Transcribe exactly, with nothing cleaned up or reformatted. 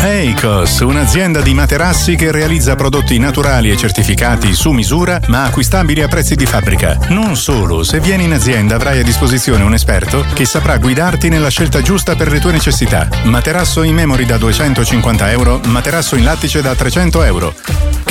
Eicos, un'azienda di materassi che realizza prodotti naturali e certificati su misura, ma acquistabili a prezzi di fabbrica. Non solo, se vieni in azienda avrai a disposizione un esperto che saprà guidarti nella scelta giusta per le tue necessità. Materasso in memory da duecentocinquanta euro, materasso in lattice da trecento euro.